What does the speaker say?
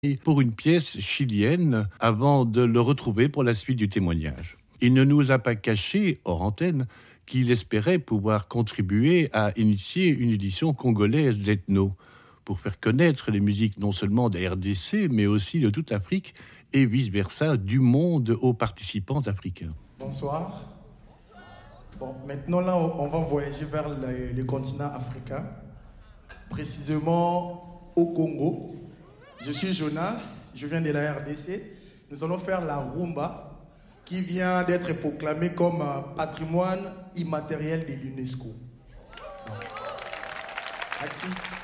pour une pièce chilienne avant de le retrouver pour la suite du témoignage. Il ne nous a pas caché, hors antenne, qu'il espérait pouvoir contribuer à initier une édition congolaise d'Ethno pour faire connaître les musiques non seulement de la RDC, mais aussi de toute l'Afrique et vice-versa du monde aux participants africains. Bonsoir. Bon, maintenant là, on va voyager vers le continent africain, précisément au Congo. Je suis Jonas, je viens de la RDC. Nous allons faire la rumba qui vient d'être proclamée comme patrimoine immatériel de l'UNESCO. Merci.